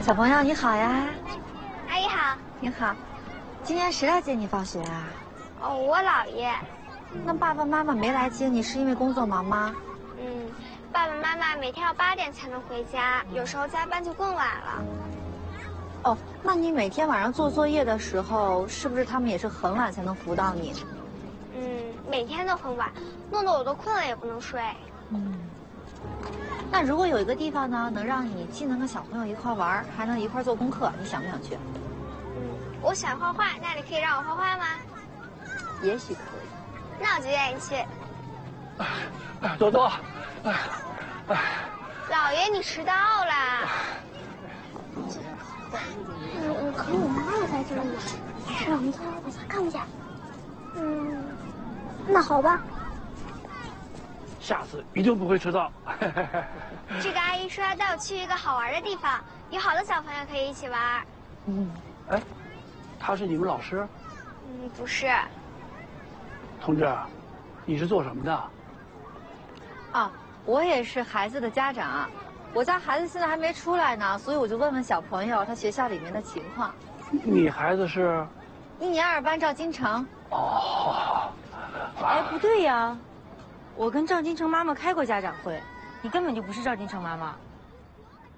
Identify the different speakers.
Speaker 1: 小朋友你好呀，
Speaker 2: 阿姨好。
Speaker 1: 你好，今天谁来接你放学啊？
Speaker 2: 哦，我姥爷。
Speaker 1: 那爸爸妈妈没来接你，是因为工作忙吗？
Speaker 2: 爸爸妈妈每天要8点才能回家，有时候加班就更晚了。
Speaker 1: 哦，那你每天晚上做作业的时候，是不是他们也是很晚才能扶到你？
Speaker 2: 每天都很晚，弄得我都困了也不能睡。
Speaker 1: 那如果有一个地方呢，能让你既能跟小朋友一块玩，还能一块做功课，你想不想去？
Speaker 2: 我喜欢画画，那你可以让我画画吗？
Speaker 1: 也许可以。
Speaker 2: 那我就愿意去。
Speaker 3: 多多，
Speaker 2: 姥爷，你迟到了。
Speaker 4: 可是我妈也在这里，是我们从楼下看不见。那好吧。
Speaker 3: 下次一定不会迟到。
Speaker 2: 这个阿姨说要带我去一个好玩的地方，有好多小朋友可以一起玩。
Speaker 3: 哎，他是你们老师？
Speaker 2: 不是。
Speaker 3: 同志，你是做什么的？
Speaker 1: 啊，我也是孩子的家长，我家孩子现在还没出来呢，所以我就问问小朋友他学校里面的情况。
Speaker 3: 你孩子是
Speaker 1: 1年2班赵金城。
Speaker 3: 哦。
Speaker 5: 哎，不对呀，我跟赵金城妈妈开过家长会，你根本就不是赵金城妈妈。